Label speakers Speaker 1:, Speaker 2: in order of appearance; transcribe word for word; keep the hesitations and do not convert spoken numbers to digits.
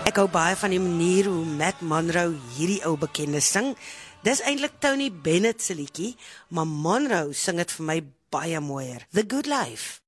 Speaker 1: Ek hou baie van die manier hoe Matt Monro hierdie ou bekende sing. Dis eintlik Tony Bennett se liedjie, maar Monro sing dit vir my baie mooier. The Good Life.